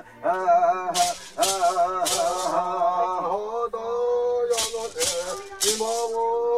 好多要我的寂寞我。